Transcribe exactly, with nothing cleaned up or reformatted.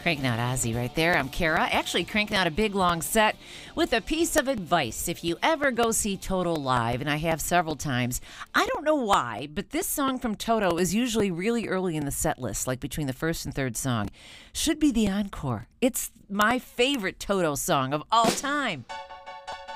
Cranking out Ozzy right there. I'm Kara. Actually, cranking out a big long set with a piece of advice. If you ever go see Toto live, and I have several times, I don't know why, but this song from Toto is usually really early in the set list, like between the first and third song. Should be the encore. It's my favorite Toto song of all time.